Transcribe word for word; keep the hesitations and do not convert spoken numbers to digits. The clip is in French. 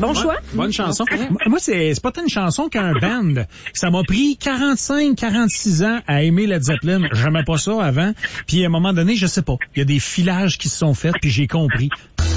Bon ouais, choix. Bonne chanson. Moi, c'est, c'est pas tant une chanson qu'un band. Ça m'a pris quarante-cinq, quarante-six ans à aimer Led Zeppelin. J'aimais pas ça avant. Puis à un moment donné, je sais pas. Il y a des filages qui se sont faits, puis j'ai compris.